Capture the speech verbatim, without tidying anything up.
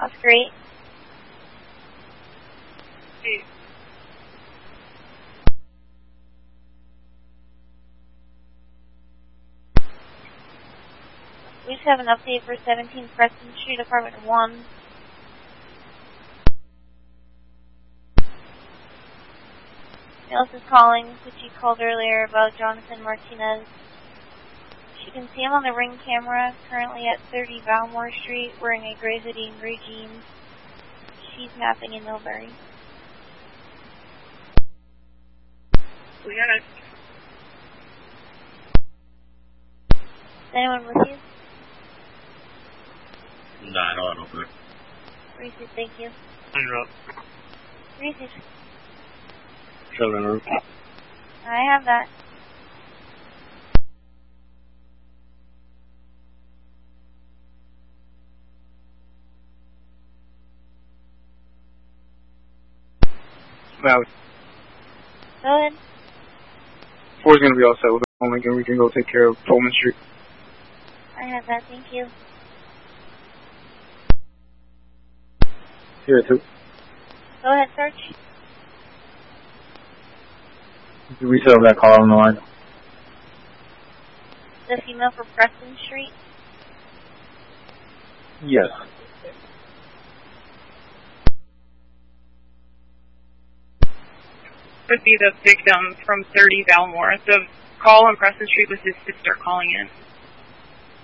Oscar eight. Eight. We just have an update for seventeen Preston Street, apartment one. Alice is calling, which she called earlier, about Jonathan Martinez. She can see him on the Ring camera, currently at thirty Valmore Street, wearing a gray hoodie and gray jeans. She's napping in Millbury. We got it. Is anyone with you? Nah, no, I don't think. Reese, thank you. You're up. Reese. Seven room. I have that. Valley. Go ahead. Four's gonna be all set with it, Lincoln. We can go take care of Pullman Street. I have that, thank you. Here, too. Go ahead, search. Did we set up that call on the line? The female for Preston Street? Yes. Would be the victim from thirty Valmore. The call on Preston Street was his sister calling in.